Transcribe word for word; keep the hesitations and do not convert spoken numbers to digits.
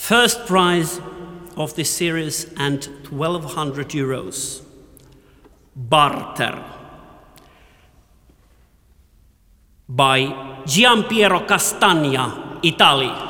First prize of this series and twelve hundred euros. Barter by Giampiero Castagna, Italy.